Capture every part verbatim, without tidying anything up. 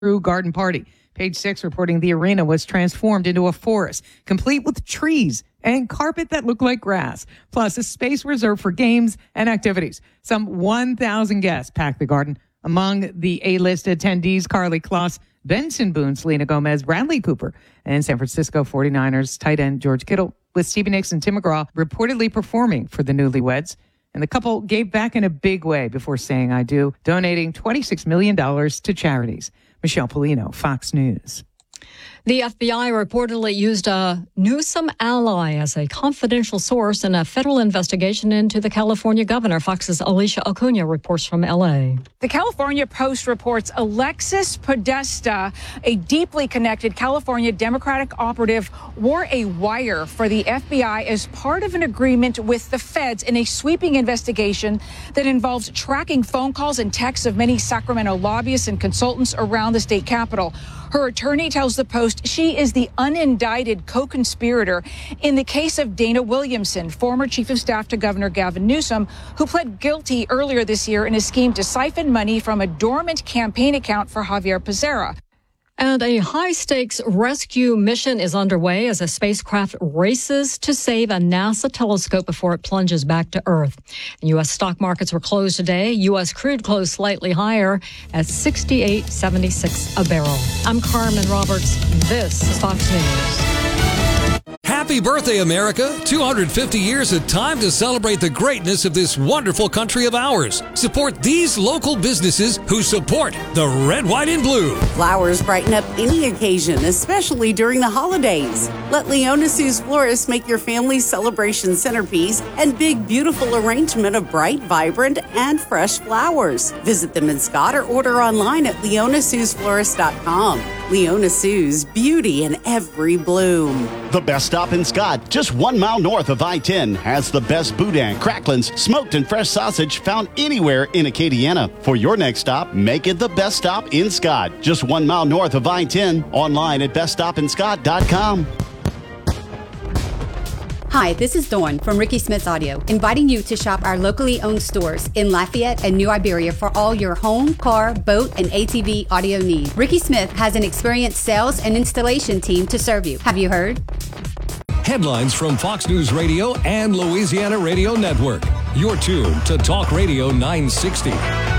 garden party. Page six reporting the arena was transformed into a forest, complete with trees and carpet that looked like grass, plus a space reserved for games and activities. Some one thousand guests packed the garden. Among the A-list attendees, Carly Kloss, Benson Boone, Selena Gomez, Bradley Cooper, and San Francisco forty-niners tight end George Kittle, with Stevie Nicks and Tim McGraw reportedly performing for the newlyweds. And the couple gave back in a big way before saying I do, donating twenty-six million dollars to charities. Michelle Polino, Fox News. The F B I reportedly used a Newsom ally as a confidential source in a federal investigation into the California governor. Fox's Alicia Acuna reports from L A. The California Post reports Alexis Podesta, a deeply connected California Democratic operative, wore a wire for the F B I as part of an agreement with the feds in a sweeping investigation that involves tracking phone calls and texts of many Sacramento lobbyists and consultants around the state capitol. Her attorney tells the Post she is the unindicted co-conspirator in the case of Dana Williamson, former chief of staff to Governor Gavin Newsom, who pled guilty earlier this year in a scheme to siphon money from a dormant campaign account for Javier Pizzera. And a high-stakes rescue mission is underway as a spacecraft races to save a NASA telescope before it plunges back to Earth. U S stock markets were closed today. U S crude closed slightly higher at sixty-eight seventy-six a barrel. I'm Carmen Roberts. This is Fox News. Happy birthday, America. two hundred fifty years of time to celebrate the greatness of this wonderful country of ours. Support these local businesses who support the red, white, and blue. Flowers brighten up any occasion, especially during the holidays. Let Leona Sue's Florist make your family's celebration centerpiece and big, beautiful arrangement of bright, vibrant, and fresh flowers. Visit them in Scott or order online at leona sues florist dot com. Leona Sue's, beauty in every bloom. The best stop in Scott, just one mile north of I ten, has the best boudin, cracklins, smoked and fresh sausage found anywhere in Acadiana. For your next stop, make it the best stop in Scott, just one mile north of I ten, online at best stop in scott dot com. Hi, this is Dawn from Ricky Smith's Audio, inviting you to shop our locally owned stores in Lafayette and New Iberia for all your home, car, boat, and A T V audio needs. Ricky Smith has an experienced sales and installation team to serve you. Have you heard? Headlines from Fox News Radio and Louisiana Radio Network. You're tuned to Talk Radio nine sixty.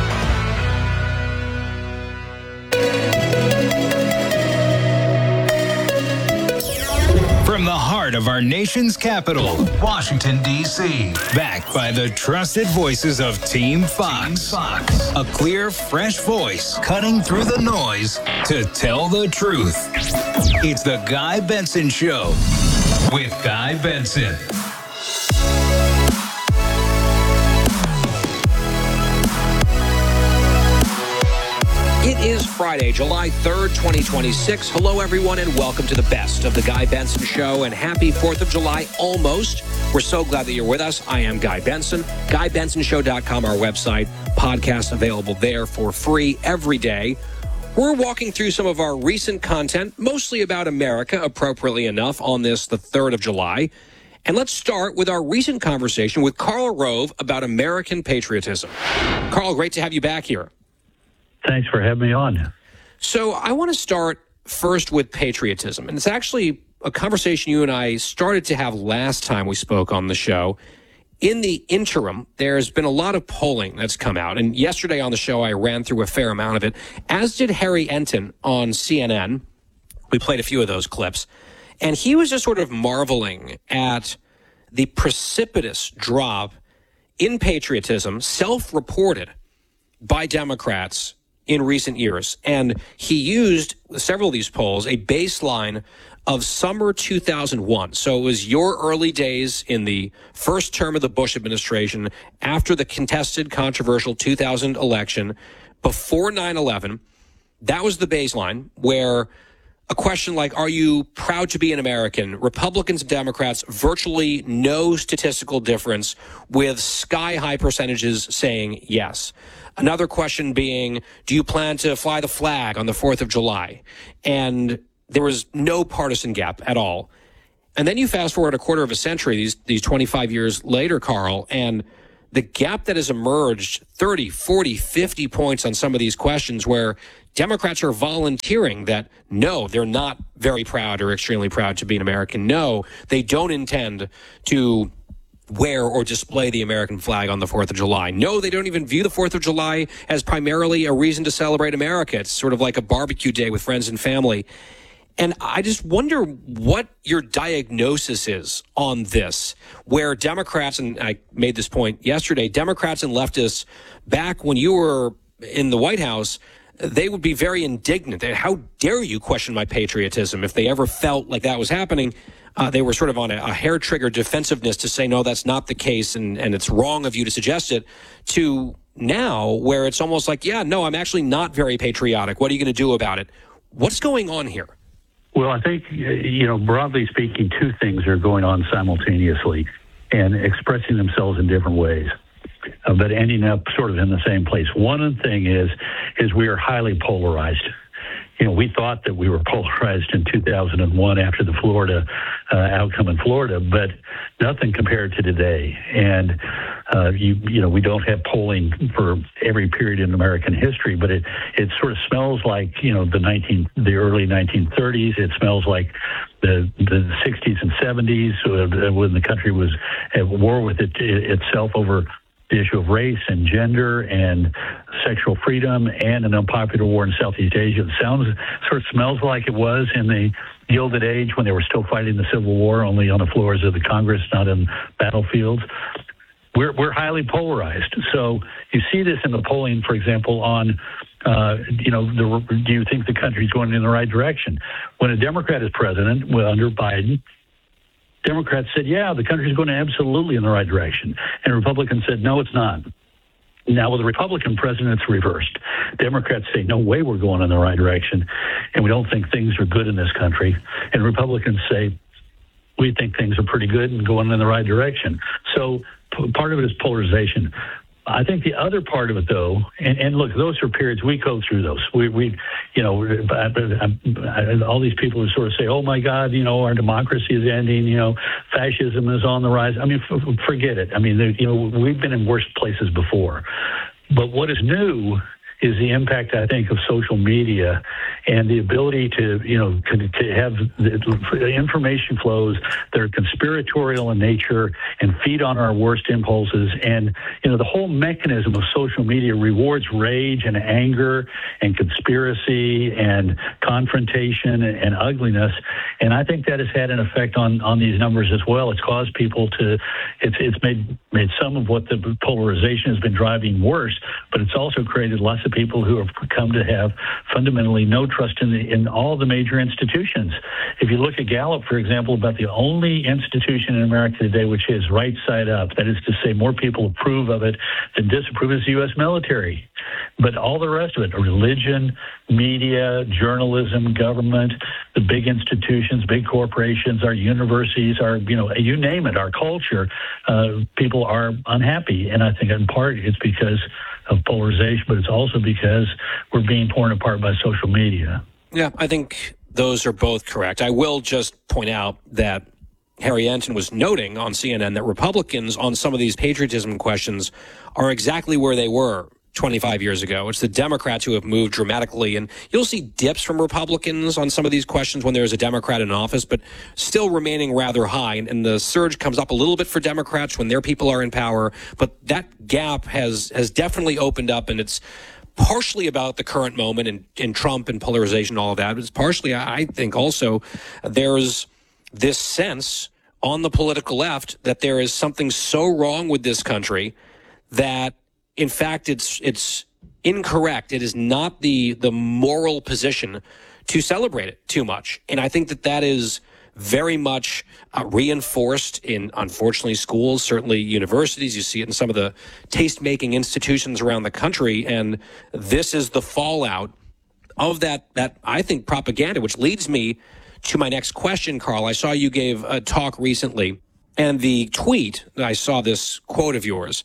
From the heart of our nation's capital, Washington, D C, backed by the trusted voices of Team Fox. Team Fox. A clear, fresh voice cutting through the noise to tell the truth. It's the Guy Benson Show with Guy Benson. It is Friday, July third, twenty twenty-six. Hello, everyone, and welcome to the best of the Guy Benson Show, and happy fourth of July almost. We're so glad that you're with us. I am Guy Benson. guy benson show dot com, our website. Podcast available there for free every day. We're walking through some of our recent content, mostly about America, appropriately enough, on this, the third of July. And let's start with our recent conversation with Karl Rove about American patriotism. Karl, great to have you back here. Thanks for having me on. So I want to start first with patriotism. And it's actually a conversation you and I started to have last time we spoke on the show. In the interim, there's been a lot of polling that's come out. And yesterday on the show, I ran through a fair amount of it, as did Harry Enton on C N N. We played a few of those clips. And he was just sort of marveling at the precipitous drop in patriotism, self-reported by Democrats in recent years. And he used several of these polls, a baseline of summer two thousand one. So it was your early days in the first term of the Bush administration, after the contested, controversial two thousand election, before nine eleven. That was the baseline, where a question like, are you proud to be an American? Republicans and Democrats, virtually no statistical difference, with sky-high percentages saying yes. Another question being, do you plan to fly the flag on the fourth of July? And there was no partisan gap at all. And then you fast forward a quarter of a century, these, these twenty-five years later, Karl, and the gap that has emerged, thirty, forty, fifty points on some of these questions, where Democrats are volunteering that, no, they're not very proud or extremely proud to be an American. No, they don't intend to wear or display the American flag on the fourth of July. No, they don't even view the fourth of July as primarily a reason to celebrate America. It's sort of like a barbecue day with friends and family. And I just wonder what your diagnosis is on this, where Democrats, and I made this point yesterday, Democrats and leftists, back when you were in the White House, they would be very indignant. How dare you question my patriotism? If they ever felt like that was happening, uh, they were sort of on a, a hair-trigger defensiveness to say, no, that's not the case, and, and it's wrong of you to suggest it, to now where it's almost like, yeah, no, I'm actually not very patriotic. What are you going to do about it? What's going on here? Well, I think, you know, broadly speaking, two things are going on simultaneously and expressing themselves in different ways, uh, but ending up sort of in the same place. One thing is, is we are highly polarized. You know, we thought that we were polarized in two thousand one after the Florida uh, outcome in Florida, but nothing compared to today. And, uh, you, you know, we don't have polling for every period in American history, but it, it sort of smells like, you know, the nineteen, the early nineteen thirties. It smells like the, the sixties and seventies uh, when the country was at war with it, it itself over the issue of race and gender and sexual freedom and an unpopular war in Southeast Asia. It sounds, sort of smells like it was in the Gilded Age when they were still fighting the Civil War, only on the floors of the Congress, not in battlefields. We're, we're highly polarized. So you see this in the polling, for example, on, uh, you know, the, do you think the country's going in the right direction? When a Democrat is president, well, under Biden, Democrats said, yeah, the country's going absolutely in the right direction. And Republicans said, no, it's not. Now, with a Republican president, it's reversed. Democrats say, no way we're going in the right direction, and we don't think things are good in this country. And Republicans say, we think things are pretty good and going in the right direction. So p- part of it is polarization. I think the other part of it, though, and, and look, those are periods we go through those. We, we you know, I, I, I, all these people who sort of say, "Oh my God, you know, our democracy is ending. You know, fascism is on the rise." I mean, f- forget it. I mean, you know, we've been in worse places before. But what is new is the impact, I think, of social media and the ability to, you know, to, to have the information flows that are conspiratorial in nature and feed on our worst impulses. And, you know, the whole mechanism of social media rewards rage and anger and conspiracy and confrontation and, and ugliness. And I think that has had an effect on, on these numbers as well. It's caused people to, it's, it's made, made some of what the polarization has been driving worse, but it's also created lots of people who have come to have fundamentally no trust in the, in all the major institutions. If you look at Gallup, for example, about the only institution in America today which is right side up, that is to say more people approve of it than disapprove, is the U S military. But all the rest of it, religion, media, journalism, government, the big institutions, big corporations, our universities, our, you know, you name it, our culture, uh, people are unhappy. And I think in part it's because of polarization, but it's also because we're being torn apart by social media. Yeah, I think those are both correct. I will just point out that Harry Enten was noting on C N N that Republicans on some of these patriotism questions are exactly where they were twenty-five years ago. It's the Democrats who have moved dramatically, and you'll see dips from Republicans on some of these questions when there's a Democrat in office, but still remaining rather high. And, and the surge comes up a little bit for Democrats when their people are in power, but that gap has has definitely opened up, and it's partially about the current moment and, and Trump and polarization, all of that. It's partially, I think, also there's this sense on the political left that there is something so wrong with this country that in fact, it's it's incorrect. It is not the the moral position to celebrate it too much. And I think that that is very much uh, reinforced in, unfortunately, schools, certainly universities. You see it in some of the taste-making institutions around the country. And this is the fallout of that, that I think, propaganda, which leads me to my next question, Carl. I saw you gave a talk recently, and the tweet, I saw this quote of yours.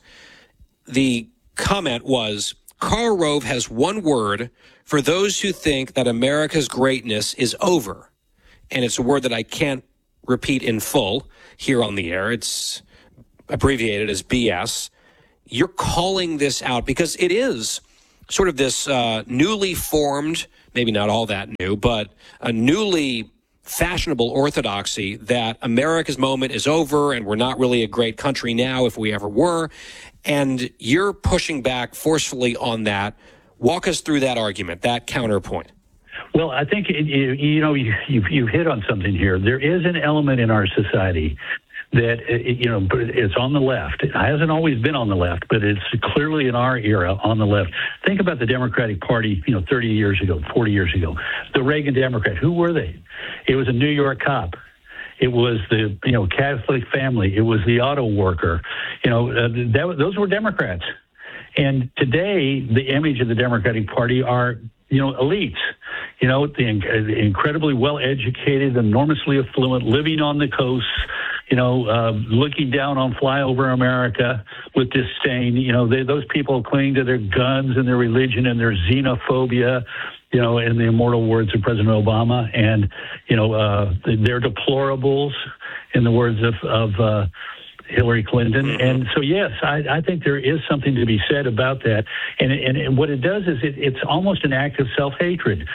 The comment was, Karl Rove has one word for those who think that America's greatness is over. And it's a word that I can't repeat in full here on the air. It's abbreviated as B S. You're calling this out because it is sort of this uh, newly formed, maybe not all that new, but a newly fashionable orthodoxy that America's moment is over and we're not really a great country now if we ever were. And you're pushing back forcefully on that. Walk us through that argument, that counterpoint. Well, I think, you, you know, you, you've, you've hit on something here. There is an element in our society that, you know, it's on the left. It hasn't always been on the left, but it's clearly in our era on the left. Think about the Democratic Party, you know, thirty years ago, forty years ago. The Reagan Democrat, who were they? It was a New York cop. It was the, you know, Catholic family. It was the auto worker. You know, uh, that, those were Democrats. And today, the image of the Democratic Party are, you know, elites, you know, the, the incredibly well-educated, enormously affluent, living on the coast, you know, uh, looking down on flyover America with disdain. You know, they, those people cling to their guns and their religion and their xenophobia, you know, in the immortal words of President Obama. And, you know, uh, they're deplorables, in the words of, of uh, Hillary Clinton. And so, yes, I, I think there is something to be said about that. And, and, and what it does is it, it's almost an act of self-hatred.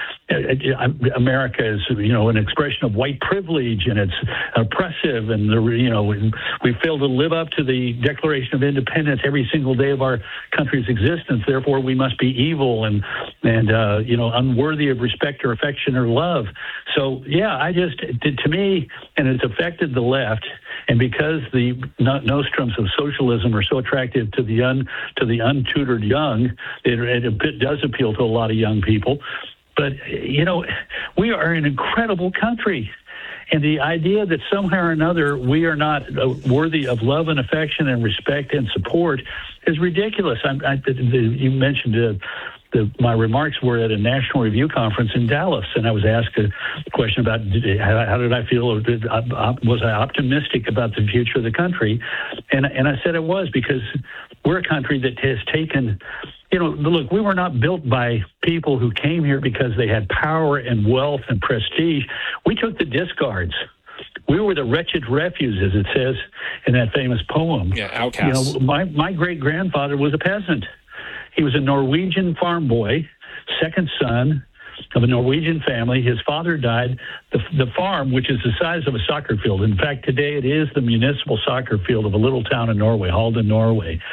America is, you know, an expression of white privilege, and it's oppressive, and, the, you know, we, we fail to live up to the Declaration of Independence every single day of our country's existence. Therefore, we must be evil and, and uh, you know, unworthy of respect or affection or love. So, yeah, I just, to me, and it's affected the left, and because the nostrums of socialism are so attractive to the un to the untutored young, it, it does appeal to a lot of young people. But, you know, we are an incredible country. And the idea that somehow or another we are not worthy of love and affection and respect and support is ridiculous. I, I, the, you mentioned uh, the, my remarks were at a National Review conference in Dallas, and I was asked a question about how, how did I feel, did, uh, was I optimistic about the future of the country? And, and I said it was, because we're a country that has taken... You know, look, we were not built by people who came here because they had power and wealth and prestige. We took the discards. We were the wretched refuse, as it says in that famous poem. Yeah, outcasts. You know, my, my great-grandfather was a peasant. He was a Norwegian farm boy, second son of a Norwegian family. His father died. The, the farm, which is the size of a soccer field. In fact, today it is the municipal soccer field of a little town in Norway, Halden, Norway.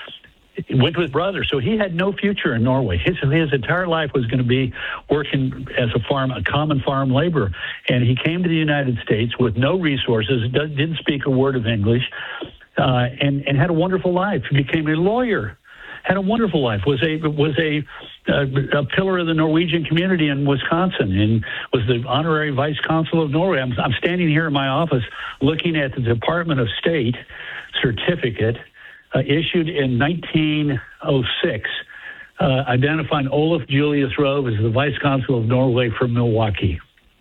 Went with brothers, so he had no future in Norway. His his entire life was going to be working as a farm, a common farm laborer. And he came to the United States with no resources, didn't speak a word of English, uh, and and had a wonderful life. He became a lawyer, had a wonderful life. Was a was a a, a pillar of the Norwegian community in Wisconsin, and was the honorary vice consul of Norway. I'm, I'm standing here in my office looking at the Department of State certificate. Uh, issued in nineteen oh six, uh, identifying Olaf Julius Rove as the Vice Consul of Norway for Milwaukee.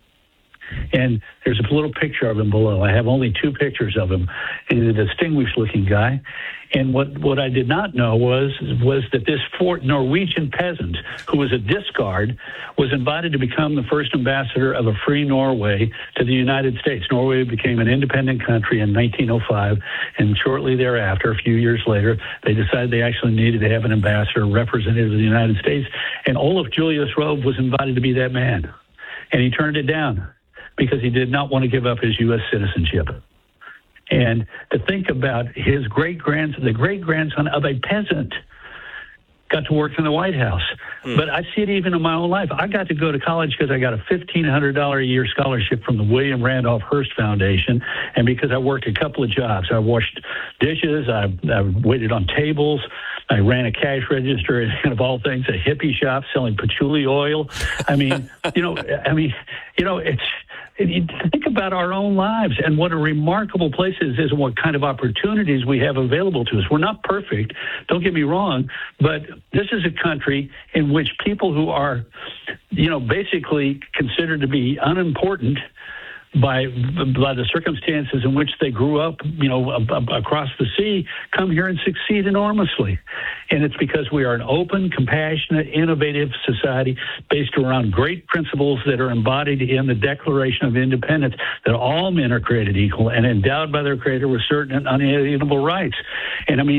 And there's a little picture of him below. I have only two pictures of him. He's a distinguished-looking guy. And what, what I did not know was was that this Fort Norwegian peasant, who was a discard, was invited to become the first ambassador of a free Norway to the United States. Norway became an independent country in nineteen oh five, and shortly thereafter, a few years later, they decided they actually needed to have an ambassador, representative of the United States. And Olaf Julius Rove was invited to be that man. And he turned it down because he did not want to give up his U S citizenship. And to think about his great-grandson, the great-grandson of a peasant, got to work in the White House. Mm. But I see it even in my own life. I got to go to college because I got a fifteen hundred dollars a year scholarship from the William Randolph Hearst Foundation, and because I worked a couple of jobs. I washed dishes, I, I waited on tables, I ran a cash register, and of all things, a hippie shop selling patchouli oil. I mean, you know, I mean, you know, it's... Think about our own lives and what a remarkable place it is and what kind of opportunities we have available to us. We're not perfect, don't get me wrong, but this is a country in which people who are, you know, basically considered to be unimportant by by the circumstances in which they grew up, you know, across the sea, come here and succeed enormously. And it's because we are an open, compassionate, innovative society based around great principles that are embodied in the Declaration of Independence, that all men are created equal and endowed by their Creator with certain and unalienable rights. And I mean,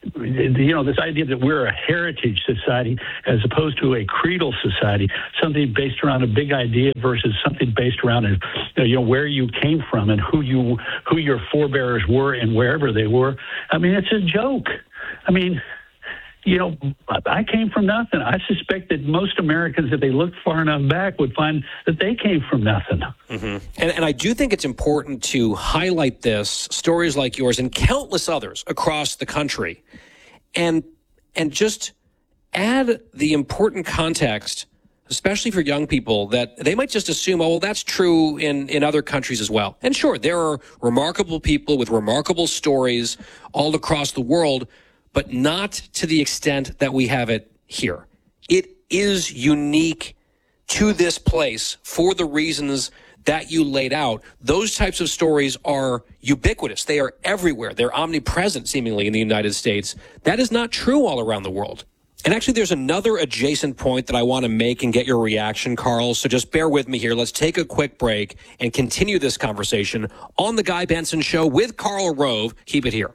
you know, this idea that we're a heritage society as opposed to a creedal society, something based around a big idea versus something based around, you know, where you came from and who you who your forebears were and wherever they were. I mean, it's a joke. I mean, you know, I came from nothing. I suspect that most Americans, if they looked far enough back, would find that they came from nothing. Mm-hmm. And, and I do think it's important to highlight this, stories like yours and countless others across the country, and and just add the important context, especially for young people, that they might just assume, oh, well, that's true in, in other countries as well. And sure, there are remarkable people with remarkable stories all across the world, but not to the extent that we have it here. It is unique to this place for the reasons that you laid out. Those types of stories are ubiquitous. They are everywhere. They're omnipresent, seemingly, in the United States. That is not true all around the world. And actually, there's another adjacent point that I want to make and get your reaction, Carl. So just bear with me here. Let's take a quick break and continue this conversation on The Guy Benson Show with Karl Rove. Keep it here.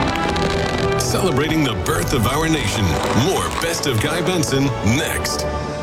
Celebrating the birth of our nation. More Best of Guy Benson next.